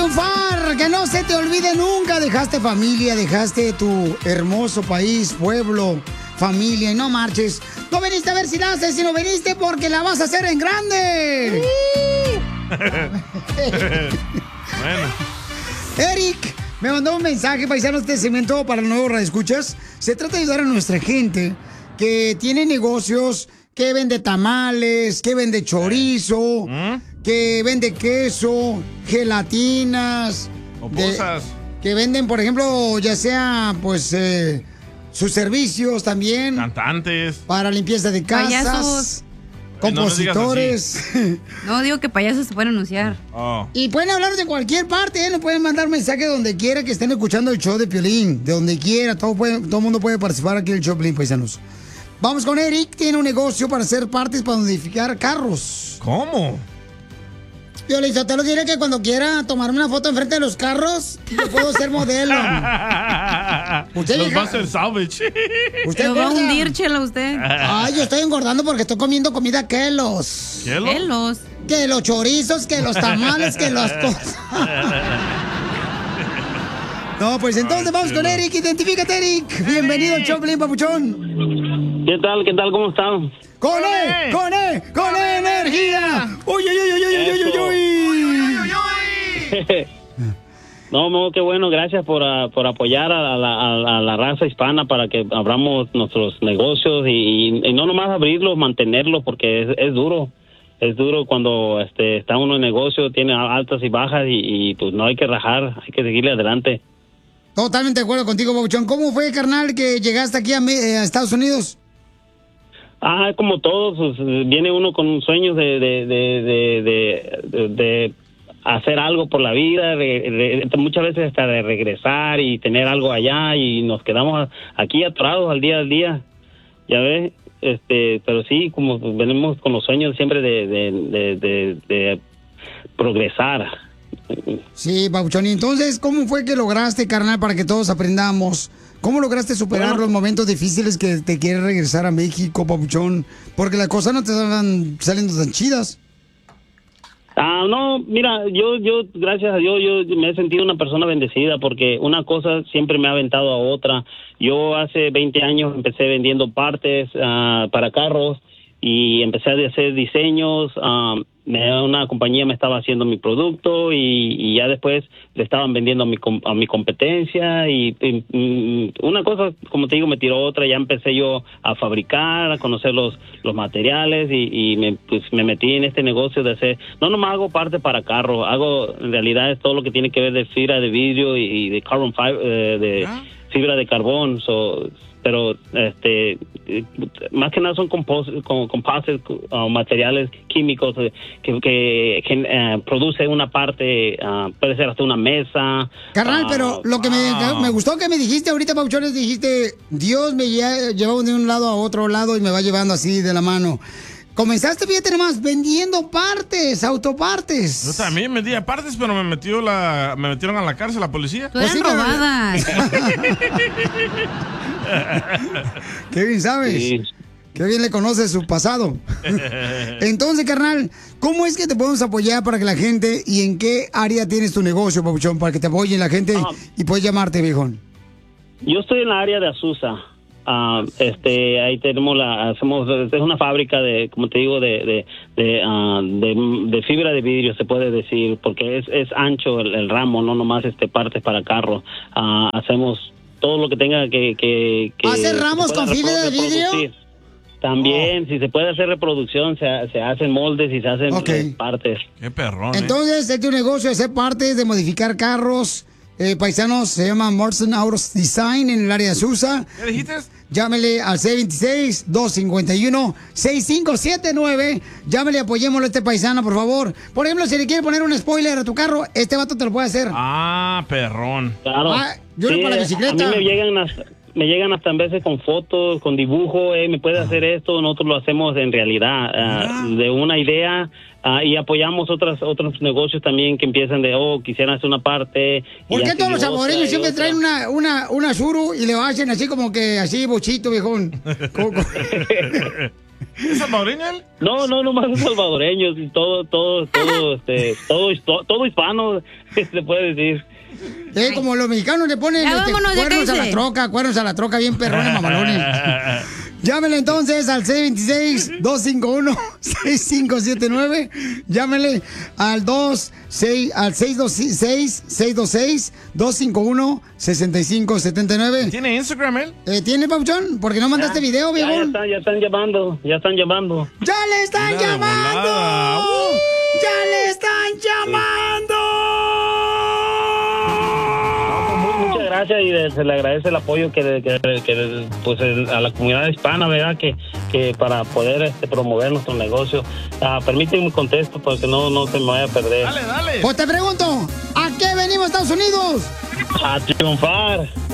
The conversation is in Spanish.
triunfar, que no se te olvide nunca. Dejaste familia, dejaste tu hermoso país, pueblo, familia, y no marches. No viniste a ver si la haces, sino viniste porque la vas a hacer en grande. Bueno. Eric me mandó un mensaje, paisanos, este segmento para nuevos radioescuchas. Se trata de ayudar a nuestra gente que tiene negocios, que vende tamales, que vende chorizo, que vende queso, gelatinas. O cosas. Que venden, por ejemplo, ya sea, pues, sus servicios también. Cantantes. Para limpieza de casas. Payasos. Compositores. No, digo que payasos se pueden anunciar. Oh. Y pueden hablar de cualquier parte, nos pueden mandar mensaje donde quiera que estén escuchando el show de Piolín. De donde quiera, todo el mundo puede participar aquí en el show de Piolín, paisanos. Vamos con Eric, tiene un negocio para hacer partes para modificar carros. ¿Cómo? Piolín, te lo diré que cuando quiera tomarme una foto enfrente de los carros, yo puedo ser modelo. Usted los va a hacer salvage. ¿Usted lo va a engorda? hundir, Chela, usted. Ay, yo estoy engordando porque estoy comiendo comida Kelos. ¿Kelos? Que los chorizos, que los tamales, que las cosas. No, pues entonces vamos con Eric. Identifícate, Eric. Bienvenido al show, Piolín, papuchón. ¿Qué tal? ¿Qué tal? ¿Cómo están? ¡Con E! ¡Con E! ¡Con energía! ¡Uy, uy, uy, uy, uy, uy, uy, uy! No, qué bueno, gracias por apoyar a la raza hispana para que abramos nuestros negocios y no nomás abrirlos, mantenerlos, porque es duro. Es duro cuando está uno en negocio, tiene altas y bajas y pues no hay que rajar, hay que seguirle adelante. Totalmente de acuerdo contigo, papuchón. ¿Cómo fue, carnal, que llegaste aquí a Estados Unidos? Como todos, pues, viene uno con sueños de hacer algo por la vida, muchas veces hasta de regresar y tener algo allá y nos quedamos aquí atorados al día, ya ves, pero sí, como venimos con los sueños siempre de progresar. Sí, papuchón. Y entonces, ¿cómo fue que lograste, carnal, para que todos aprendamos? ¿Cómo lograste superar los momentos difíciles que te quieres regresar a México, papuchón? Porque las cosas no te estaban saliendo tan chidas. No, mira, yo gracias a Dios, yo me he sentido una persona bendecida porque una cosa siempre me ha aventado a otra. Yo hace 20 años empecé vendiendo partes para carros y empecé a hacer diseños. Una compañía me estaba haciendo mi producto y ya después le estaban vendiendo a mi competencia y una cosa, como te digo, me tiró otra. Ya empecé yo a fabricar, a conocer los materiales y me metí en este negocio de hacer, no nomás hago parte para carros, hago en realidad es todo lo que tiene que ver de fibra de vidrio y de carbon fiber, de fibra de carbón, pero más que nada son composites, materiales químicos que produce una parte, puede ser hasta una mesa. Carnal, pero lo que me gustó que me dijiste ahorita, papuchones, dijiste, Dios me llevó de un lado a otro lado y me va llevando así de la mano. Comenzaste, fíjate nomás, vendiendo partes, autopartes. Yo también vendía partes, pero me metieron a la cárcel la policía. Todas robadas. Qué bien sabes. Sí. Qué bien le conoces su pasado. Entonces, carnal, ¿cómo es que te podemos apoyar para que la gente y en qué área tienes tu negocio, papuchón, para que te apoyen la gente y puedes llamarte, viejón? Yo estoy en la área de Azusa. Ahí tenemos es una fábrica de, como te digo, de fibra de vidrio, se puede decir, porque es ancho el ramo, no nomás partes para carro. Hacemos todo lo que tenga que ¿hacer ramos con fibra de vidrio? También, si se puede hacer reproducción, se hacen moldes y se hacen partes. Qué perrón. Entonces, es tu negocio hacer partes, de modificar carros. Paisanos, se llama Morrison Autos Design en el área de Azusa. ¿Qué dijiste? Llámele al C26-251-6579. Llámele, apoyémoslo a este paisano, por favor. Por ejemplo, si le quiere poner un spoiler a tu carro, este vato te lo puede hacer. Perrón. Claro. Yo no para la bicicleta. A mí me llegan hasta en veces con fotos, con dibujo, me puede hacer esto, nosotros lo hacemos en realidad, de una idea, y apoyamos otros negocios también que empiezan quisieran hacer una parte. ¿Por qué todos los saboreños siempre traen una suru y le hacen así como que así bochito, viejón? ¿Es salvadoreño él? No, nomás es salvadoreño, todo hispano, se puede decir. Como los mexicanos le ponen cuernos a la troca, bien perrones, mamalones. Llámenle entonces al 626-251-6579. Llámenle al 626-251-6579. ¿Tiene Instagram él? ¿Tiene, Pauchón? Porque no mandaste video, viejo. Ya están llamando. ¡Ya le están llamando! ¡Ya le están llamando! Muchas gracias y se le agradece el apoyo que pues a la comunidad hispana, ¿verdad? Que para poder promover nuestro negocio. Permíteme un contesto porque no se me vaya a perder. Dale. Pues te pregunto, ¿a qué venimos, Estados Unidos? A triunfar.